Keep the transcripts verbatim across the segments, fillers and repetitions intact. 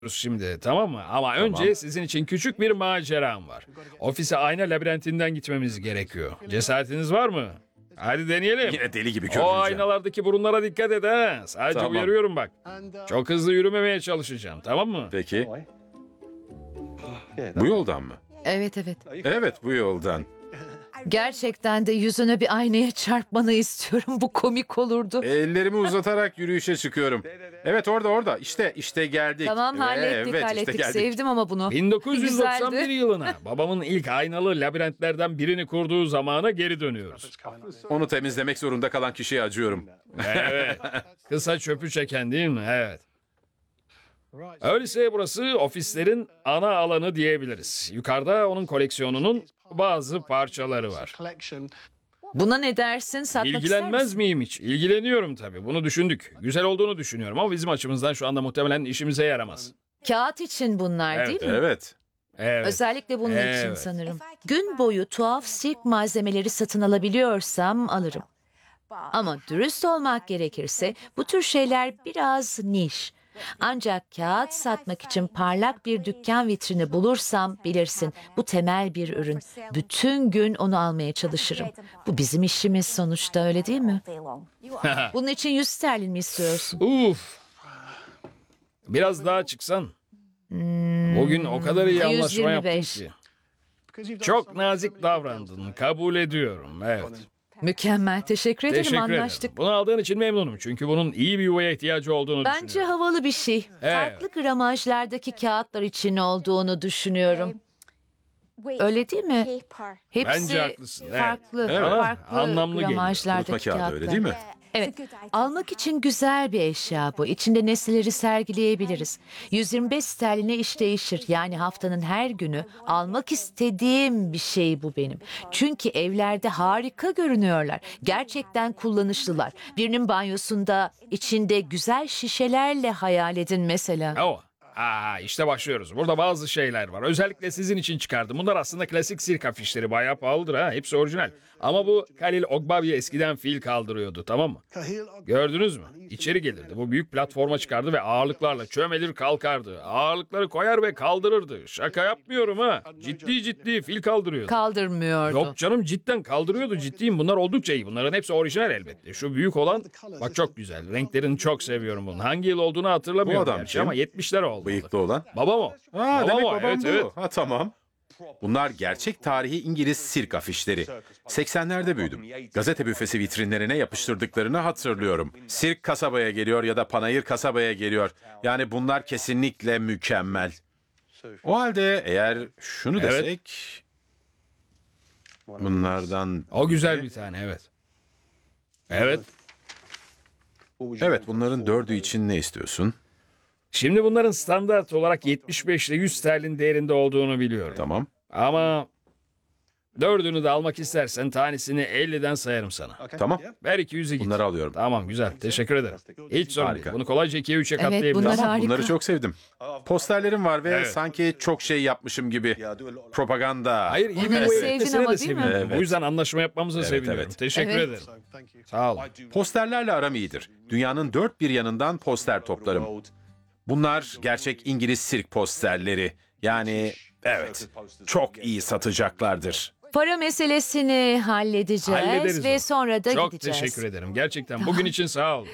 şimdi, tamam mı? Ama önce sizin için küçük bir maceram var. Ofise ayna labirentinden gitmemiz gerekiyor. Cesaretiniz var mı? Hadi deneyelim. Yine deli gibi O görüneceğim. aynalardaki burunlara dikkat et ha. Sadece Tamam. uyarıyorum bak. Çok hızlı yürümemeye çalışacağım, tamam mı? Peki. Bu yoldan mı? Evet evet. Evet, bu yoldan. Gerçekten de yüzüne bir aynaya çarpmanı istiyorum. Bu komik olurdu. Ellerimi uzatarak yürüyüşe çıkıyorum. Evet, orada orada. İşte işte geldik. Tamam hallettik Evet, hallettik. işte geldik. Sevdim ama bunu. bin dokuz yüz doksan bir Güzeldi. yılına babamın ilk aynalı labirentlerden birini kurduğu zamana geri dönüyoruz. Onu temizlemek zorunda kalan kişiye acıyorum. Evet. Kısa çöpü çeken değil mi? Evet. Öyleyse burası ofislerin ana alanı diyebiliriz. Yukarıda onun koleksiyonunun bazı parçaları var. Buna ne dersin? Satmak ister İlgilenmez misin? miyim hiç? İlgileniyorum tabii. Bunu düşündük. Güzel olduğunu düşünüyorum ama bizim açımızdan şu anda muhtemelen işimize yaramaz. Kağıt için bunlar Evet, değil mi? Evet. Evet. Özellikle bunun için Evet. sanırım. Gün boyu tuhaf sirk malzemeleri satın alabiliyorsam alırım. Ama dürüst olmak gerekirse bu tür şeyler biraz niş. Ancak kağıt satmak için parlak bir dükkan vitrini bulursam bilirsin bu temel bir ürün. Bütün gün onu almaya çalışırım. Bu bizim işimiz sonuçta öyle değil mi? Bunun için yüz sterlin mi istiyorsun? Uf. Biraz daha çıksan. Bugün o kadar iyi anlaşma yaptın yüz ki. Çok nazik davrandın. Kabul ediyorum. Evet. Mükemmel. Teşekkür ederim. Teşekkür Anlaştık. ederim. Bunu aldığın için memnunum. Çünkü bunun iyi bir yuvaya ihtiyacı olduğunu Bence düşünüyorum. havalı bir şey. Evet. Farklı gramajlardaki kağıtlar için olduğunu düşünüyorum. Öyle değil mi? Hepsi Bence haklısın, evet. farklı, Evet. farklı Anlamlı geliyor. gramajlardaki Unutma kağıdı, kağıtlar. öyle değil mi? Evet, almak için güzel bir eşya bu. İçinde nesneleri sergileyebiliriz. yüz yirmi beş sterline iş değişir. Yani haftanın her günü almak istediğim bir şey bu benim. Çünkü evlerde harika görünüyorlar. Gerçekten kullanışlılar. Birinin banyosunda içinde güzel şişelerle hayal edin mesela. Oh. Aa, işte başlıyoruz. Burada bazı şeyler var. Özellikle sizin için çıkardım. Bunlar aslında klasik sirk afişleri. Bayağı pahalıdır ha. Hepsi orijinal. Ama bu Khalil Ogbavi eskiden fil kaldırıyordu, tamam mı? Gördünüz mü? İçeri gelirdi. Bu büyük platforma çıkardı ve ağırlıklarla çömelir kalkardı. Ağırlıkları koyar ve kaldırırdı. Şaka yapmıyorum ha. Ciddi ciddi fil kaldırıyordu. Kaldırmıyordu. Yok canım, cidden kaldırıyordu, ciddiyim. Bunlar oldukça iyi. Bunların hepsi orijinal elbette. Şu büyük olan bak çok güzel. Renklerini çok seviyorum bunun. Hangi yıl olduğunu hatırlamıyorum. Bu adam gerçi kim? ama yetmişler oldu. Bıyıklı olan. Babam o. Aa, demek o. babam Evet, bu. evet. Ha, tamam. Bunlar gerçek tarihi İngiliz sirk afişleri. seksenlerde büyüdüm. Gazete büfesi vitrinlerine yapıştırdıklarını hatırlıyorum. Sirk kasabaya geliyor ya da panayır kasabaya geliyor. Yani bunlar kesinlikle mükemmel. O halde eğer şunu Evet. desek... Bunlardan... O güzel bir tane, evet. Evet. Evet, bunların dördü için ne istiyorsun? Şimdi bunların standart olarak yetmiş beş ile yüz sterlin değerinde olduğunu biliyorum. Tamam. Ama dördünü de almak istersen tanesini elliden sayarım sana. Tamam. Ver iki yüzü git. Bunları alıyorum. Tamam, güzel. Teşekkür ederim. Hiç sorun Harika. değil. Bunu kolayca ikiye üçe Evet, katlayabiliriz. bunlar Tamam, harika. bunları çok sevdim. Posterlerim var ve Evet. sanki çok şey yapmışım gibi. Propaganda. Hayır, iyi bir Bunları boy sevdin etkisine ama de değil mi? seviniyorum. Evet. Bu yüzden anlaşma yapmamıza Evet, seviniyorum. evet. Teşekkür Evet. ederim. Sağ olun. Posterlerle aram iyidir. Dünyanın dört bir yanından poster toplarım. Bunlar gerçek İngiliz sirk posterleri. Yani evet, çok iyi satacaklardır. Para meselesini halledeceğiz Hallederiz ve onu. sonra da Çok gideceğiz. teşekkür ederim. Gerçekten bugün için sağ olun.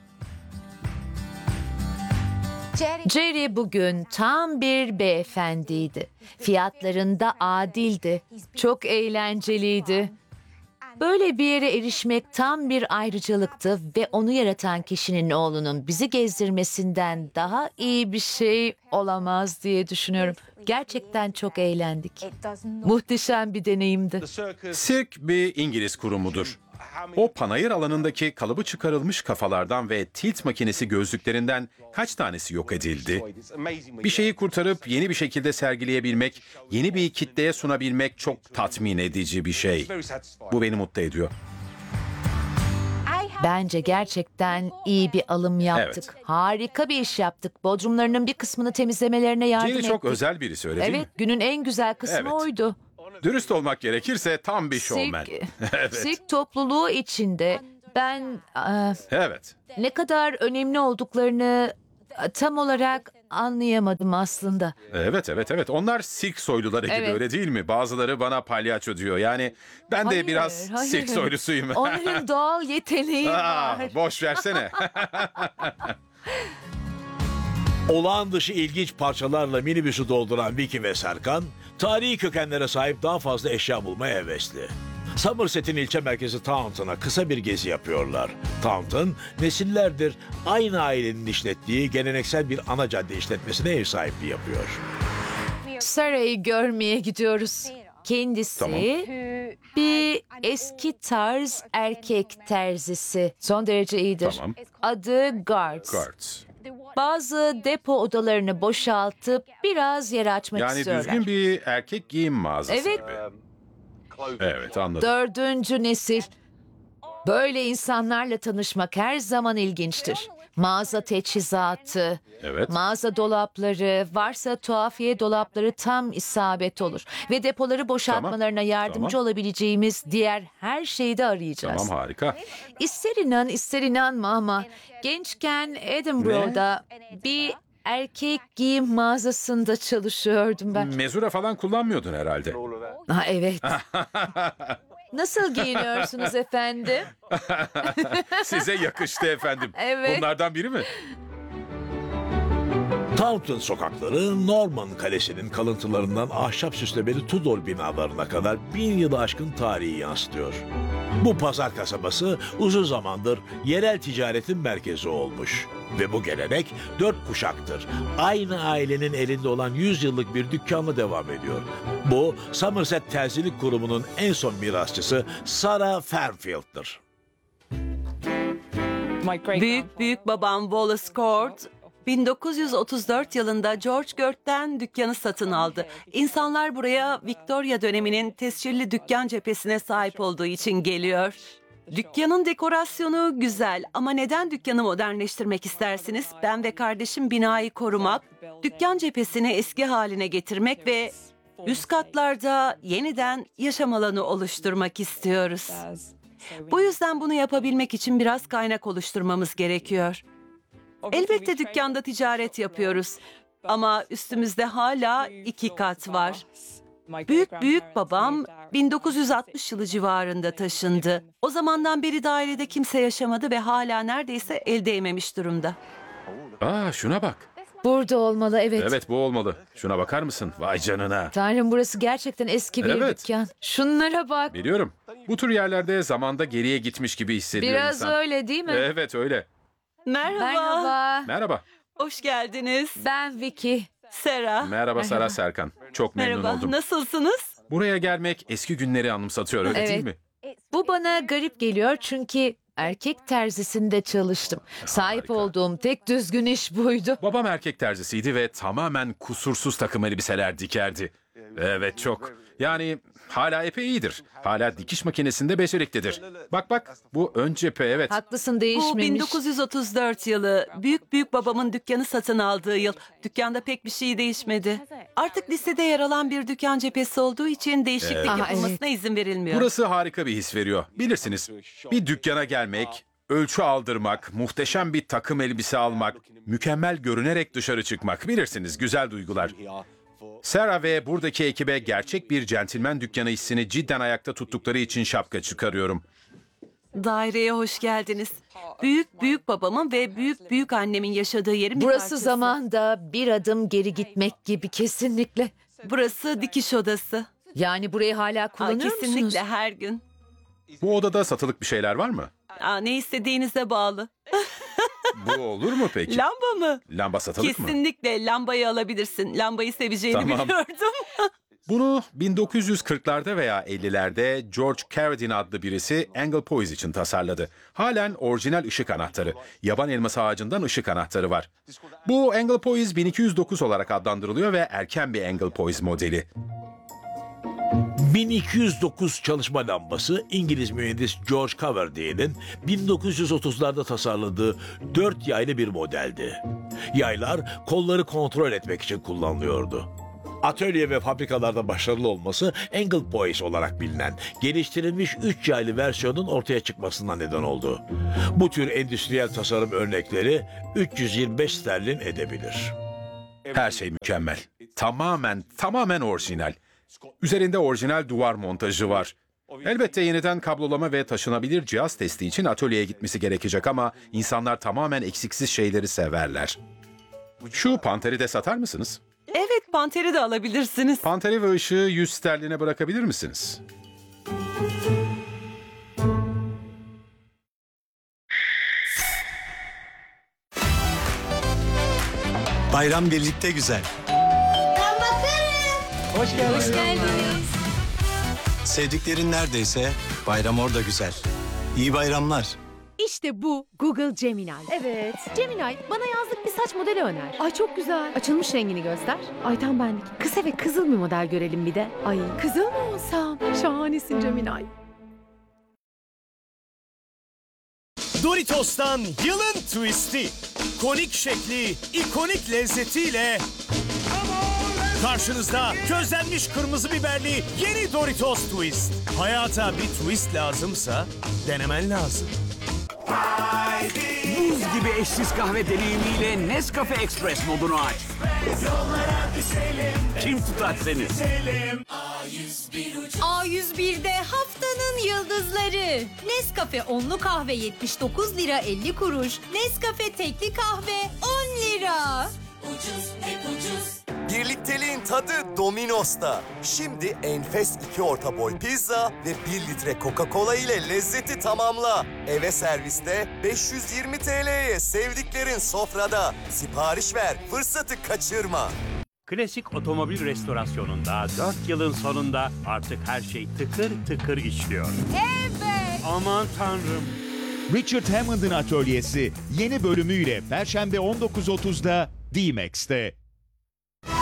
Jerry bugün tam bir beyefendiydi. Fiyatlarında adildi. Çok eğlenceliydi. Böyle bir yere erişmek tam bir ayrıcalıktı ve onu yaratan kişinin oğlunun bizi gezdirmesinden daha iyi bir şey olamaz diye düşünüyorum. Gerçekten çok eğlendik. Muhteşem bir deneyimdi. Sirk bir İngiliz kurumudur. O panayır alanındaki kalıbı çıkarılmış kafalardan ve tilt makinesi gözlüklerinden kaç tanesi yok edildi? Bir şeyi kurtarıp yeni bir şekilde sergileyebilmek, yeni bir kitleye sunabilmek çok tatmin edici bir şey. Bu beni mutlu ediyor. Bence gerçekten iyi bir alım yaptık. Harika bir iş yaptık. Bodrumlarının bir kısmını temizlemelerine yardım Jerry ettik. çok özel birisi, öyle değil Evet, mi? günün en güzel kısmı Evet. oydu. Dürüst olmak gerekirse tam bir şovmen. Sirk, Evet. sirk topluluğu içinde ben e, Evet. ne kadar önemli olduklarını e, tam olarak anlayamadım aslında. Evet evet evet. Onlar sirk soyluları gibi Evet. öyle değil mi? Bazıları bana palyaço diyor. Yani ben de Hayır, biraz hayır. sirk soylusuyum. Onların doğal yeteneği Aa, var. boş versene. Olağan dışı ilginç parçalarla minibüsü dolduran Vicky ve Serkan, tarihi kökenlere sahip daha fazla eşya bulmaya hevesli. Somerset'in ilçe merkezi Taunton'a kısa bir gezi yapıyorlar. Taunton, nesillerdir aynı ailenin işlettiği geleneksel bir ana cadde işletmesine ev sahipliği yapıyor. Saray'ı görmeye gidiyoruz. Kendisi Tamam. bir eski tarz erkek terzisi. Son derece iyidir. Tamam. Adı Guards. Guards. Bazı depo odalarını boşaltıp biraz yer açmak Yani istiyorlar. düzgün bir erkek giyim mağazası Evet. gibi. Evet anladım. Dördüncü nesil. Böyle insanlarla tanışmak her zaman ilginçtir. Mağaza teçhizatı, Evet. mağaza dolapları, varsa tuhafiye dolapları tam isabet olur. Ve depoları boşaltmalarına yardımcı Tamam. olabileceğimiz diğer her şeyi de arayacağız. Tamam harika. İster inan ister inanma ama gençken Edinburgh'da bir erkek giyim mağazasında çalışıyordum ben. Mezura falan kullanmıyordun herhalde. Ha, evet. Nasıl giyiniyorsunuz efendim? Size yakıştı efendim. Evet. Bunlardan biri mi? Taunton sokakları Norman Kalesi'nin kalıntılarından ahşap süslemeli Tudor binalarına kadar bin yılı aşkın tarihi yansıtıyor. Bu pazar kasabası uzun zamandır yerel ticaretin merkezi olmuş. Ve bu gelenek dört kuşaktır. Aynı ailenin elinde olan yüz yıllık bir dükkanla devam ediyor. Bu Somerset Terzilik Kurumu'nun en son mirasçısı Sarah Fairfield'dır. Büyük büyük babam Wallace Cord bin dokuz yüz otuz dört yılında George Girt'ten dükkanı satın aldı. İnsanlar buraya Victoria döneminin tescilli dükkan cephesine sahip olduğu için geliyor. Dükkanın dekorasyonu güzel ama neden dükkanı modernleştirmek istersiniz? Ben ve kardeşim binayı korumak, dükkan cephesini eski haline getirmek ve üst katlarda yeniden yaşam alanı oluşturmak istiyoruz. Bu yüzden bunu yapabilmek için biraz kaynak oluşturmamız gerekiyor. Elbette dükkanda ticaret yapıyoruz ama üstümüzde hala iki kat var. Büyük büyük babam bin dokuz yüz altmış yılı civarında taşındı. O zamandan beri dairede kimse yaşamadı ve hala neredeyse el değmemiş durumda. Aa şuna bak. Burada olmalı, evet. Evet bu olmalı. Şuna bakar mısın? Vay canına. Tanrım, burası gerçekten eski bir Evet. dükkan. Şunlara bak. Biliyorum. Bu tür yerlerde zamanda geriye gitmiş gibi hissediyor Biraz insan. öyle değil mi? Evet öyle. Merhaba. Merhaba. Merhaba. Hoş geldiniz. Ben Vicky. Sarah. Merhaba Sara Serkan. Çok memnun Merhaba. oldum. Nasılsınız? Buraya gelmek eski günleri anımsatıyor öyle Evet. değil mi? Bu bana garip geliyor çünkü erkek terzisinde çalıştım. Sahip Harika. olduğum tek düzgün iş buydu. Babam erkek terzisiydi ve tamamen kusursuz takım elbiseler dikerdi. Evet çok. Yani hala epey iyidir. Hala dikiş makinesinde beceriklidir. Bak bak bu ön cephe evet. Haklısın, Bu değişmemiş. bin dokuz yüz otuz dört yılı. Büyük büyük babamın dükkanı satın aldığı yıl. Dükkanda pek bir şey değişmedi. Artık listede yer alan bir dükkan cephesi olduğu için değişiklik Aha, yapılmasına izin verilmiyor. Burası harika bir his veriyor. Bilirsiniz bir dükkana gelmek, ölçü aldırmak, muhteşem bir takım elbise almak, mükemmel görünerek dışarı çıkmak. Bilirsiniz güzel duygular. Sarah ve buradaki ekibe gerçek bir centilmen dükkanı hissini cidden ayakta tuttukları için şapka çıkarıyorum. Daireye hoş geldiniz. Büyük büyük babamın ve büyük büyük annemin yaşadığı yerin bir Burası parçası. zamanda bir adım geri gitmek gibi, kesinlikle. Burası dikiş odası. Yani burayı hala Aa, kullanıyor kesinlikle musunuz? her gün. Bu odada satılık bir şeyler var mı? Aa, ne istediğinize bağlı. Bu olur mu peki? Lamba mı? Lamba satılık mı? Kesinlikle lambayı alabilirsin. Lambayı seveceğini Tamam. biliyordum. Bunu bin dokuz yüz kırklarda veya ellilerde George Carradine adlı birisi Anglepoise için tasarladı. Halen orijinal ışık anahtarı. Yaban elması ağacından ışık anahtarı var. Bu Anglepoise bin iki yüz dokuz olarak adlandırılıyor ve erken bir Anglepoise modeli. bin iki yüz dokuz çalışma lambası İngiliz mühendis George Cavardine'in bin dokuz yüz otuzlarda tasarladığı dört yaylı bir modeldi. Yaylar kolları kontrol etmek için kullanılıyordu. Atölye ve fabrikalarda başarılı olması Anglepoise olarak bilinen geliştirilmiş üç yaylı versiyonun ortaya çıkmasına neden oldu. Bu tür endüstriyel tasarım örnekleri üç yüz yirmi beş sterlin edebilir. Her şey mükemmel. Tamamen, tamamen orijinal. Üzerinde orijinal duvar montajı var. Elbette yeniden kablolama ve taşınabilir cihaz testi için atölyeye gitmesi gerekecek ama insanlar tamamen eksiksiz şeyleri severler. Şu panteri de satar mısınız? Evet, panteri de alabilirsiniz. Panteri ve ışığı yüz sterline bırakabilir misiniz? Bayram birlikte güzel. Hoş geldiniz. Sevdiklerin neredeyse bayram orada güzel. İyi bayramlar. İşte bu Google Gemini. Evet. Gemini, bana yazlık bir saç modeli öner. Ay çok güzel. Açılmış rengini göster. Ay tam benlik. Kısa ve kızıl bir model görelim bir de. Ay kızıl mı olsam? Şahanesin Gemini. Doritos'tan yılın twist'i. Konik şekli, ikonik lezzetiyle karşınızda közlenmiş kırmızı biberli yeni Doritos Twist. Hayata bir twist lazımsa denemen lazım. Buz gibi eşsiz kahve deneyimiyle Nescafe Express modunu aç. Kim tutar seni? A yüz bir'de haftanın yıldızları. Nescafe onlu kahve yetmiş dokuz lira elli kuruş. Nescafe tekli kahve on lira. Ucuz, hep ucuz. Birlikteliğin tadı Domino's'ta. Şimdi enfes iki orta boy pizza ve bir litre Coca-Cola ile lezzeti tamamla. Eve serviste beş yüz yirmi T L'ye sevdiklerin sofrada. Sipariş ver, fırsatı kaçırma. Klasik otomobil restorasyonunda dört yılın sonunda artık her şey tıkır tıkır işliyor. Evet. Aman tanrım. Richard Hammond'ın atölyesi yeni bölümüyle Perşembe on dokuz otuzda D-Max'te.